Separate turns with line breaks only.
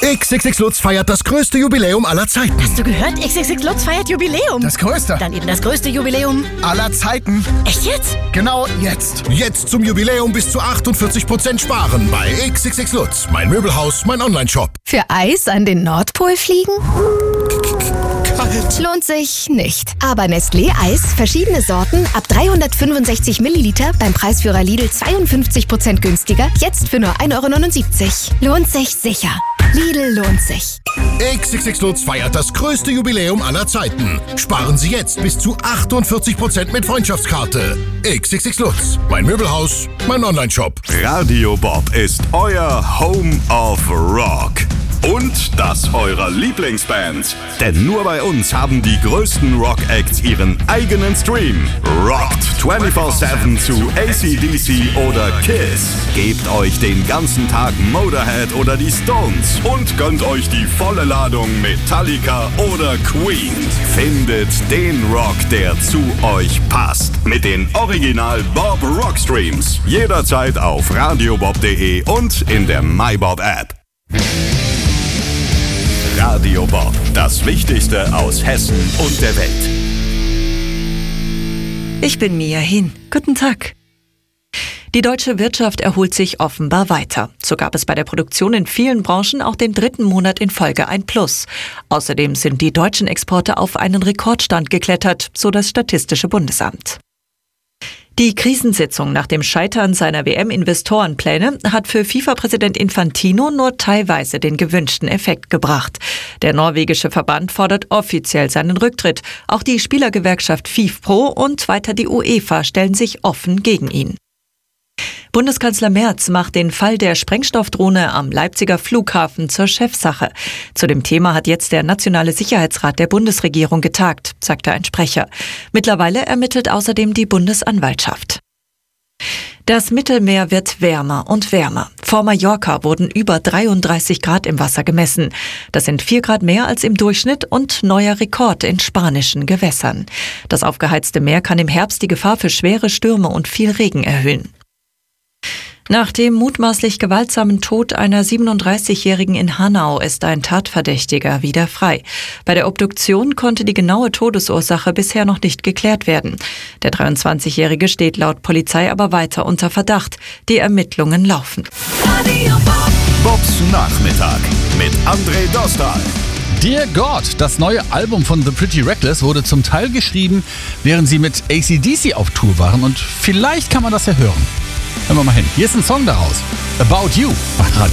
XXX Lutz feiert das größte Jubiläum aller Zeiten.
Hast du gehört? XXX Lutz feiert Jubiläum.
Das größte.
Dann eben das größte Jubiläum
aller Zeiten.
Echt jetzt?
Genau jetzt.
Jetzt zum Jubiläum bis zu 48% sparen bei XXX Lutz. Mein Möbelhaus, mein Onlineshop.
Für Eis an den Nordpol fliegen?
Kalt.
Lohnt sich nicht. Aber Nestlé Eis, verschiedene Sorten, ab 365 Milliliter, beim Preisführer Lidl 52% günstiger, jetzt für nur 1,79 €. Lohnt sich sicher. Lidl lohnt sich.
XXX Lutz feiert das größte Jubiläum aller Zeiten. Sparen Sie jetzt bis zu 48% mit Freundschaftskarte. XXX Lutz. Mein Möbelhaus, mein Onlineshop.
Radio Bob ist euer Home of Rock. Und das eurer Lieblingsbands. Denn nur bei uns haben die größten Rock-Acts ihren eigenen Stream. Rockt 24/7 zu AC/DC oder Kiss. Gebt euch den ganzen Tag Motorhead oder die Stones. Und gönnt euch die volle Ladung Metallica oder Queen. Findet den Rock, der zu euch passt. Mit den Original Bob Rock Streams. Jederzeit auf radiobob.de und in der MyBob App. Radio Bob, das Wichtigste aus Hessen und der Welt.
Ich bin Mia Hin. Guten Tag. Die deutsche Wirtschaft erholt sich offenbar weiter. So gab es bei der Produktion in vielen Branchen auch den 3. Monat in Folge ein Plus. Außerdem sind die deutschen Exporte auf einen Rekordstand geklettert, so das Statistische Bundesamt. Die Krisensitzung nach dem Scheitern seiner WM-Investorenpläne hat für FIFA-Präsident Infantino nur teilweise den gewünschten Effekt gebracht. Der norwegische Verband fordert offiziell seinen Rücktritt. Auch die Spielergewerkschaft FIFPro und weiter die UEFA stellen sich offen gegen ihn. Bundeskanzler Merz macht den Fall der Sprengstoffdrohne am Leipziger Flughafen zur Chefsache. Zu dem Thema hat jetzt der Nationale Sicherheitsrat der Bundesregierung getagt, sagte ein Sprecher. Mittlerweile ermittelt außerdem die Bundesanwaltschaft. Das Mittelmeer wird wärmer und wärmer. Vor Mallorca wurden über 33 Grad im Wasser gemessen. Das sind 4 Grad mehr als im Durchschnitt und neuer Rekord in spanischen Gewässern. Das aufgeheizte Meer kann im Herbst die Gefahr für schwere Stürme und viel Regen erhöhen. Nach dem mutmaßlich gewaltsamen Tod einer 37-Jährigen in Hanau ist ein Tatverdächtiger wieder frei. Bei der Obduktion konnte die genaue Todesursache bisher noch nicht geklärt werden. Der 23-Jährige steht laut Polizei aber weiter unter Verdacht. Die Ermittlungen laufen.
Bobs Nachmittag mit André Dostal.
Dear God, das neue Album von The Pretty Reckless wurde zum Teil geschrieben, während sie mit AC/DC auf Tour waren. Und vielleicht kann man das ja hören. Hören wir mal hin. Hier ist ein Song daraus. About You. Macht Radio.